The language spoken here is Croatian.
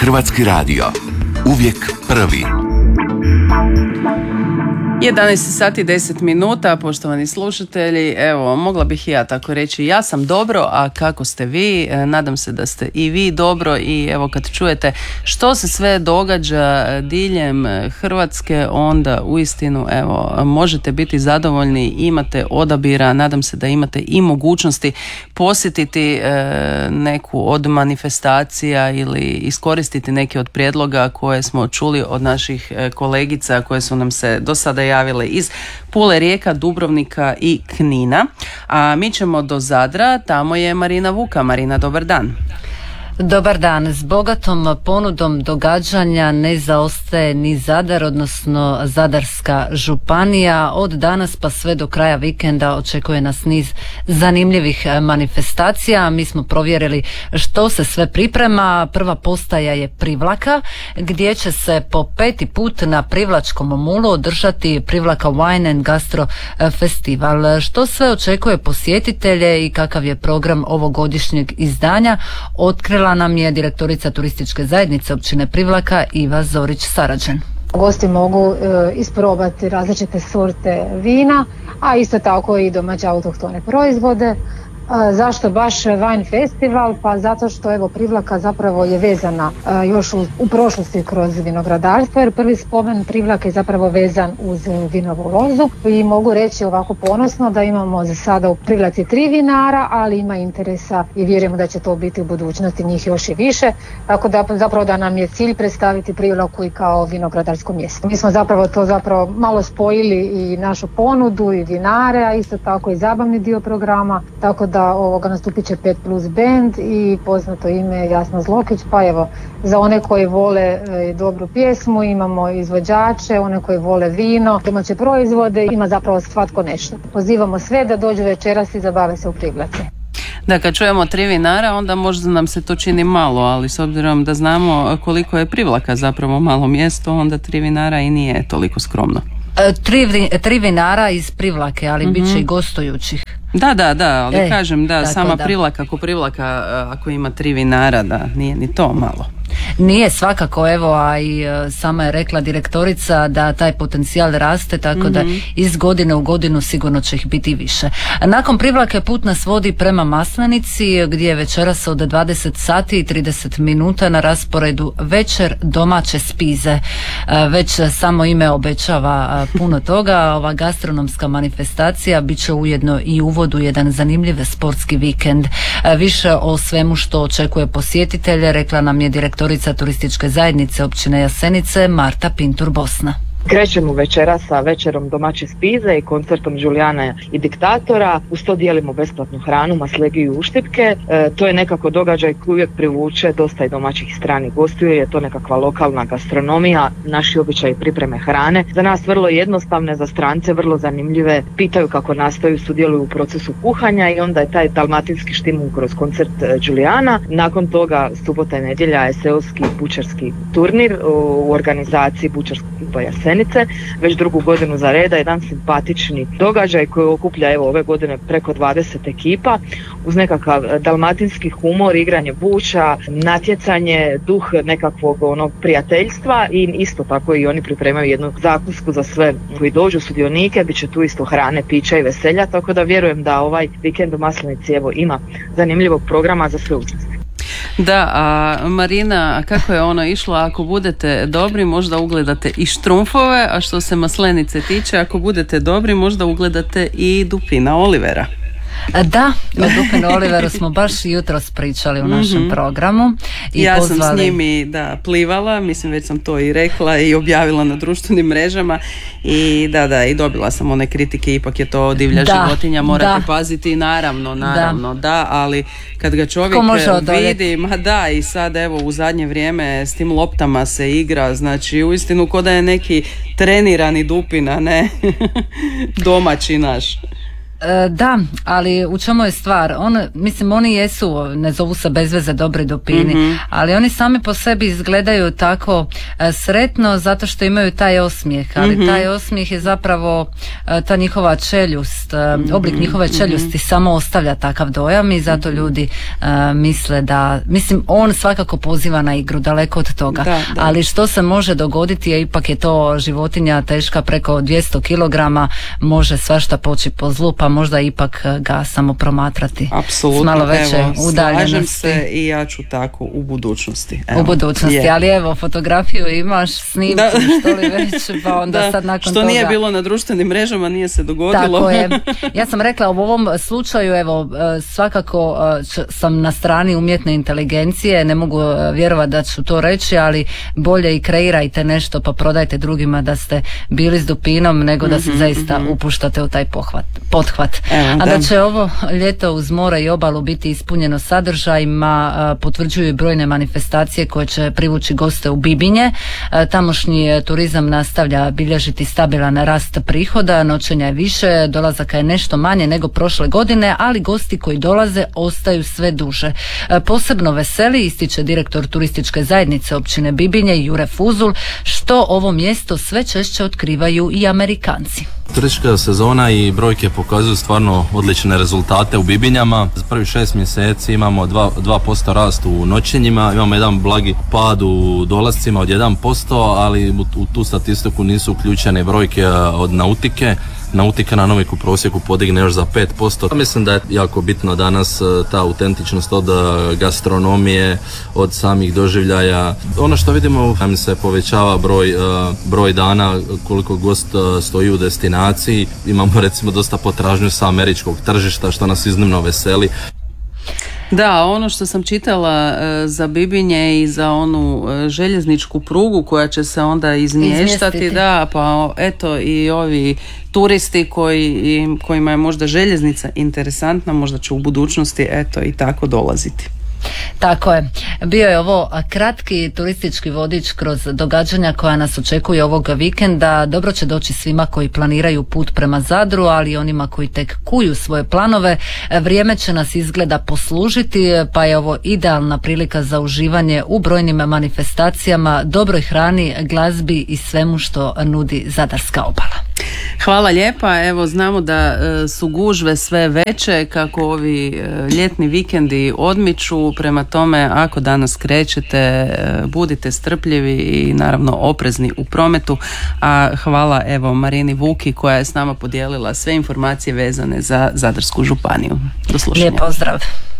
Hrvatski radio. Uvijek prvi. 11 sati 10 minuta, poštovani slušatelji, evo, mogla bih i ja tako reći, ja sam dobro, a kako ste vi? Nadam se da ste i vi dobro i evo kad čujete što se sve događa diljem Hrvatske, onda uistinu, evo, možete biti zadovoljni, imate odabira, nadam se da imate i mogućnosti posjetiti neku od manifestacija ili iskoristiti neke od prijedloga koje smo čuli od naših kolegica koje su nam se do sada javile iz Pule, Rijeka, Dubrovnika i Knina. A mi ćemo do Zadra, tamo je Marina Vuka. Marina, dobar dan. Dobar dan. S bogatom ponudom događanja ne zaostaje ni Zadar, odnosno Zadarska županija. Od danas pa sve do kraja vikenda očekuje nas niz zanimljivih manifestacija. Mi smo provjerili što se sve priprema. Prva postaja je Privlaka, gdje će se po 5. put na Privlačkom mulu održati Privlaka Wine and Gastro Festival. Što sve očekuje posjetitelje i kakav je program ovogodišnjeg izdanja, otkrila nam je direktorica turističke zajednice općine Privlaka Iva Zorić-Sarađen. Gosti mogu isprobati različite sorte vina, a isto tako i domaće autohtone proizvode. Zašto baš Wine Festival? Pa zato što evo Privlaka zapravo je vezana još u prošlosti kroz vinogradarstvo, jer prvi spomen Privlake je zapravo vezan uz vinovu lozu i mogu reći ovako ponosno da imamo za sada u Privlaci 3 vinara, ali ima interesa i vjerujemo da će to biti u budućnosti njih još i više, tako da zapravo da nam je cilj predstaviti Privlaku i kao vinogradarsko mjesto. Mi smo zapravo malo spojili i našu ponudu i vinare, a isto tako i zabavni dio programa, tako da nastupit će 5 plus band i poznato ime Jasna Zlokić, pa evo za one koji vole dobru pjesmu imamo izvođače, one koji vole vino, domaće proizvode, ima zapravo svatko nešto. Pozivamo sve da dođu večeras i zabave se u Privlaci. Da, kad čujemo 3 vinara, onda možda nam se to čini malo, ali s obzirom da znamo koliko je Privlaka zapravo malo mjesto, onda 3 vinara i nije toliko skromno. 3 vinara iz Privlake, ali bit će i gostujućih. Da, ali kažem da sama da. Privlaka ako ima 3 vinara, da nije ni to malo. Nije, svakako, evo, a i sama je rekla direktorica da taj potencijal raste, tako da iz godine u godinu sigurno će ih biti više. Nakon Privlake put nas vodi prema Maslenici, gdje je večeras od 20 sati i 30 minuta na rasporedu večer domaće spize. Već samo ime obećava puno toga. Ova gastronomska manifestacija bit će ujedno i uvod u jedan zanimljiv sportski vikend. Više o svemu što očekuje posjetitelje rekla nam je direktorica turističke zajednice općine Jasenice Marta Pintur-Bosna. Krećemo večera sa večerom domaće spize i koncertom Đulijana i Diktatora. Uz to dijelimo besplatnu hranu, maslegiju i uštipke. To je nekako događaj koji uvijek privuče dosta i domaćih i stranih gostiju. Je to nekakva lokalna gastronomija, naši običaji pripreme hrane. Za nas vrlo jednostavne, za strance vrlo zanimljive. Pitaju kako nastaju, sudjeluju u procesu kuhanja i onda je taj dalmatinski štimun kroz koncert Đulijana. Nakon toga subota i nedjelja je seoski bučarski turnir u organizaciji Bučarskog kluba Jasenice. Već drugu godinu za reda, jedan simpatični događaj koji okuplja evo ove godine preko 20 ekipa uz nekakav dalmatinski humor, igranje buča, natjecanje, duh nekakvog prijateljstva i isto tako i oni pripremaju jednu zakusku za sve koji dođu sudionike, bit će tu isto hrane, pića i veselja, tako da vjerujem da ovaj vikend u Maslenici evo ima zanimljivog programa za sve učesnike. Da, a Marina, kako je ono išlo? Ako budete dobri, možda ugledate i štrumfove, a što se Maslenice tiče, ako budete dobri, možda ugledate i Dupina Olivera. Da, o Dupinu Oliveru smo baš jutros pričali u našem programu. I ja pozvali... sam s njimi plivala, mislim već sam to i rekla i objavila na društvenim mrežama i i dobila sam one kritike, ipak je to divlja životinja, morate paziti, naravno, ali kad ga čovjek vidi, i sad evo u zadnje vrijeme s tim loptama se igra, znači uistinu ko da je neki trenirani Dupin, a ne domaći naš. Da, ali u čemu je stvar? Oni jesu, ne zovu se bez veze dobri dupini, ali oni sami po sebi izgledaju tako sretno zato što imaju taj osmijeh, ali taj osmijeh je zapravo ta njihova čeljust, oblik njihove čeljusti samo ostavlja takav dojam i zato ljudi misle da, mislim, on svakako poziva na igru, daleko od toga, da. Ali što se može dogoditi je ipak je to životinja teška preko 200 kg, može svašta poći po zlu, pa možda ipak ga samo promatrati. Apsolutno, s malo veće udaljenosti. Slažem se i ja ću tako u budućnosti. U budućnosti, ali evo, fotografiju imaš, snimku, što li već, pa onda sad nakon toga... Što nije bilo na društvenim mrežama, nije se dogodilo. Tako je. Ja sam rekla u ovom slučaju, evo, svakako sam na strani umjetne inteligencije, ne mogu vjerovati da ću to reći, ali bolje i kreirajte nešto pa prodajte drugima da ste bili s dupinom nego da se zaista upuštate u taj pothvat. A da će ovo ljeto uz more i obalu biti ispunjeno sadržajima potvrđuju i brojne manifestacije koje će privući goste u Bibinje. Tamošnji turizam nastavlja bilježiti stabilan rast prihoda, noćenja je više, dolazaka je nešto manje nego prošle godine, ali gosti koji dolaze ostaju sve duže. Posebno veseli, ističe direktor turističke zajednice općine Bibinje Jure Fuzul, što ovo mjesto sve češće otkrivaju i Amerikanci. Turistička sezona i brojke pokazuju stvarno odlične rezultate u Bibinjama. Za prvih 6 mjeseci imamo 2% rast u noćenjima, imamo jedan blagi pad u dolascima od 1%, ali u tu statistiku nisu uključene brojke od nautike. Nautika na Noviku prosjeku podigne još za 5%. Mislim da je jako bitno danas ta autentičnost od gastronomije, od samih doživljaja. Ono što vidimo, nam se povećava broj dana koliko gost stoji u destinaciji. Imamo recimo dosta potražnju sa američkog tržišta što nas iznimno veseli. Da, ono što sam čitala za Bibinje i za onu željezničku prugu koja će se onda izmještati, da, pa eto i ovi turisti kojima je možda željeznica interesantna, možda će u budućnosti eto i tako dolaziti. Tako je. Bio je ovo kratki turistički vodič kroz događanja koja nas očekuje ovog vikenda. Dobro će doći svima koji planiraju put prema Zadru, ali i onima koji tek kuju svoje planove. Vrijeme će nas izgleda poslužiti, pa je ovo idealna prilika za uživanje u brojnim manifestacijama, dobroj hrani, glazbi i svemu što nudi Zadarska obala. Hvala lijepa. Evo, znamo da su gužve sve veće kako ovi ljetni vikendi odmiču, prema tome ako danas krećete budite strpljivi i naravno oprezni u prometu. A hvala evo Marini Vuki koja je s nama podijelila sve informacije vezane za Zadarsku županiju. Do slušanja. Lijep pozdrav.